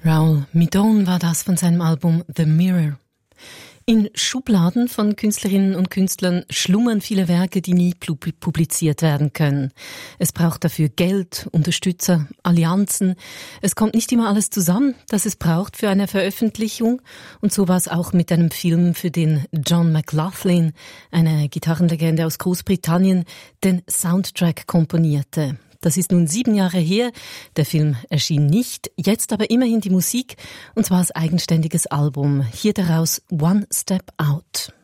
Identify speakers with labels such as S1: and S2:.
S1: Raoul Midon war das von seinem Album The Mirror. In Schubladen von Künstlerinnen und Künstlern schlummern viele Werke, die nie publiziert werden können. Es braucht dafür Geld, Unterstützer, Allianzen. Es kommt nicht immer alles zusammen, das es braucht für eine Veröffentlichung. Und so war es auch mit einem Film, für den John McLaughlin, eine Gitarrenlegende aus Großbritannien, den Soundtrack komponierte. Das ist nun 7 Jahre her. Der Film erschien nicht, jetzt aber immerhin die Musik, und zwar als eigenständiges Album. Hier daraus One Step Out.